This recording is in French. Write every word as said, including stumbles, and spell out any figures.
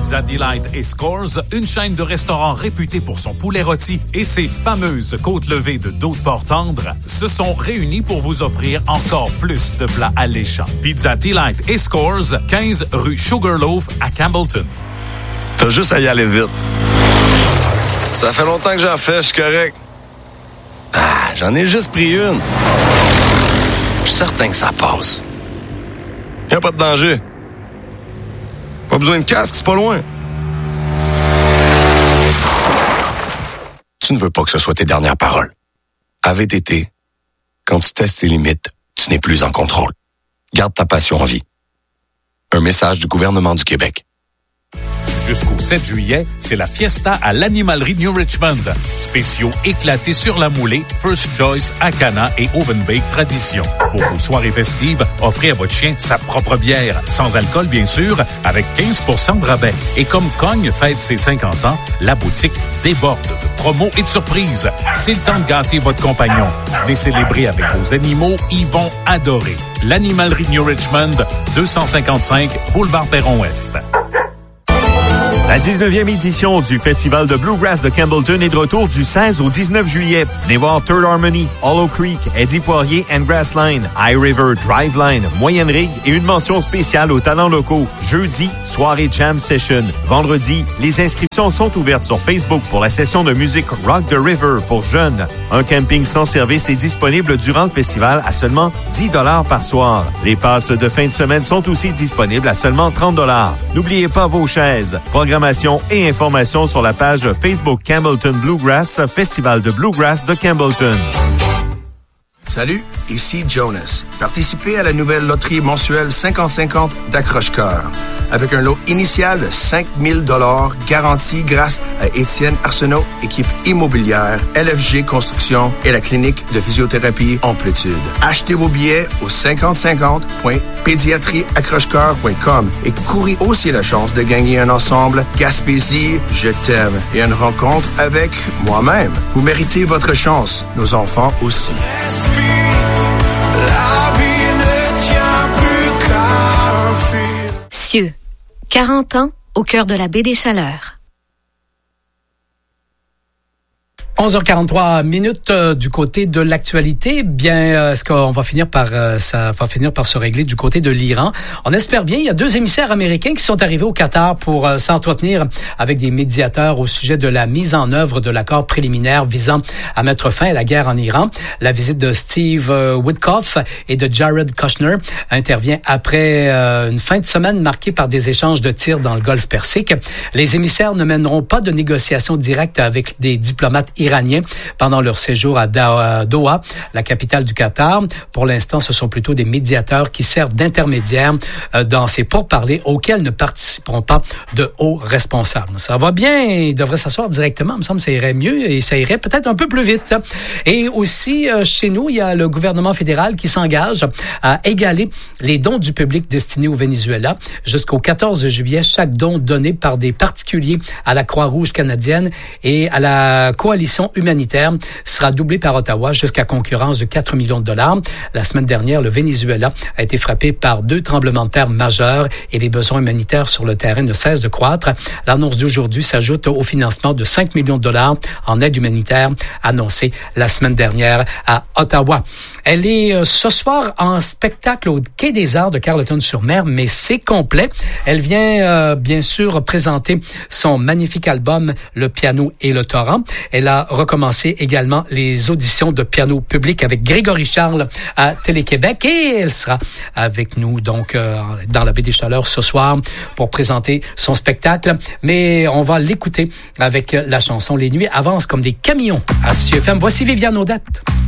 Pizza Delight et Scores, une chaîne de restaurants réputée pour son poulet rôti et ses fameuses côtes levées de dos de porc tendre, se sont réunis pour vous offrir encore plus de plats alléchants. Pizza Delight et Scores, quinze rue Sugarloaf à Campbellton. T'as juste à y aller vite. Ça fait longtemps que j'en fais, je suis correct. Ah, j'en ai juste pris une. Je suis certain que ça passe. Y a pas de danger. Pas besoin de casque, c'est pas loin. Tu ne veux pas que ce soit tes dernières paroles. À V T T, quand tu testes tes limites, tu n'es plus en contrôle. Garde ta passion en vie. Un message du gouvernement du Québec. Jusqu'au sept juillet, c'est la fiesta à l'Animalerie New Richmond. Spéciaux éclatés sur la moulée, First Choice, Acana et Ovenbake Tradition. Pour vos soirées festives, offrez à votre chien sa propre bière, sans alcool bien sûr, avec quinze pour cent de rabais. Et comme Cogne fête ses cinquante ans, la boutique déborde de promos et de surprises. C'est le temps de gâter votre compagnon. Venez célébrer avec vos animaux, ils vont adorer. L'Animalerie New Richmond, deux cent cinquante-cinq Boulevard Perron-Ouest. La dix-neuvième édition du Festival de Bluegrass de Campbellton est de retour du seize au dix-neuf juillet. Venez voir Third Harmony, Hollow Creek, Eddie Poirier and Grassline, High River, Driveline, Moyenne Rig et une mention spéciale aux talents locaux. Jeudi, soirée Jam Session. Vendredi, les inscriptions sont ouvertes sur Facebook pour la session de musique Rock the River pour jeunes. Un camping sans service est disponible durant le festival à seulement dix dollars par soir. Les passes de fin de semaine sont aussi disponibles à seulement trente dollars. N'oubliez pas vos chaises. Programmation et informations sur la page Facebook Campbellton Bluegrass, Festival de Bluegrass de Campbellton. Salut, ici Jonas. Participez à la nouvelle loterie mensuelle cinquante cinquante d'Accroche-Cœur. Avec un lot initial de cinq mille dollars garanti grâce à Étienne Arsenault, équipe immobilière, L F G Construction et la clinique de physiothérapie Amplitude. Achetez vos billets au cinquante cinquante point pédiatrie accroche cœur point com et courez aussi la chance de gagner un ensemble Gaspésie, Je t'aime et une rencontre avec moi-même. Vous méritez votre chance, nos enfants aussi. La vie ne tient plus qu'à un fil. Cieux, quarante ans au cœur de la baie des Chaleurs. onze heures quarante-trois minutes euh, du côté de l'actualité. Bien, euh, est-ce qu'on va finir par euh, ça va finir par se régler du côté de l'Iran? On espère bien. Il y a deux émissaires américains qui sont arrivés au Qatar pour euh, s'entretenir avec des médiateurs au sujet de la mise en œuvre de l'accord préliminaire visant à mettre fin à la guerre en Iran. La visite de Steve euh, Witkoff et de Jared Kushner intervient après euh, une fin de semaine marquée par des échanges de tirs dans le Golfe Persique. Les émissaires ne mèneront pas de négociations directes avec des diplomates iraniens iraniens pendant leur séjour à Doha, la capitale du Qatar. Pour l'instant, ce sont plutôt des médiateurs qui servent d'intermédiaires dans ces pourparlers auxquels ne participeront pas de hauts responsables. Ça va bien, ils devraient s'asseoir directement. Il me semble que ça irait mieux et ça irait peut-être un peu plus vite. Et aussi, chez nous, il y a le gouvernement fédéral qui s'engage à égaler les dons du public destinés au Venezuela. Jusqu'au quatorze juillet, chaque don donné par des particuliers à la Croix-Rouge canadienne et à la coalition humanitaire sera doublé par Ottawa jusqu'à concurrence de quatre millions de dollars. La semaine dernière, le Venezuela a été frappé par deux tremblements de terre majeurs et les besoins humanitaires sur le terrain ne cessent de croître. L'annonce d'aujourd'hui s'ajoute au financement de cinq millions de dollars en aide humanitaire annoncé la semaine dernière à Ottawa. Elle est euh, ce soir en spectacle au Quai des Arts de Carleton-sur-Mer, mais c'est complet. Elle vient euh, bien sûr présenter son magnifique album Le piano et le torrent. Elle a recommencé également les auditions de piano public avec Grégory Charles à Télé-Québec et elle sera avec nous donc euh, dans la baie des Chaleurs ce soir pour présenter son spectacle. Mais on va l'écouter avec la chanson Les nuits avancent comme des camions à C F M. Voici Viviane Audette.